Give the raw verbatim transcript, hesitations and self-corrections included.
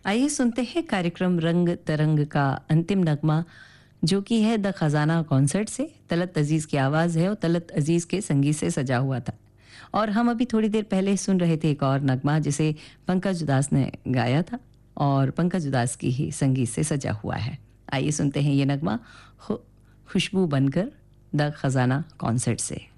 आइए सुनते हैं कार्यक्रम रंग तरंग का अंतिम नगमा, जो कि है द खजाना कॉन्सर्ट से। तलत अजीज की आवाज़ है और तलत अजीज के संगीत से सजा हुआ था। और हम अभी थोड़ी देर पहले सुन रहे थे एक और नगमा जिसे पंकज उदास ने गाया था और पंकज उदास की ही संगीत से सजा हुआ है। आइए सुनते हैं ये नगमा खु, खुशबू बनकर द खजाना कॉन्सर्ट से।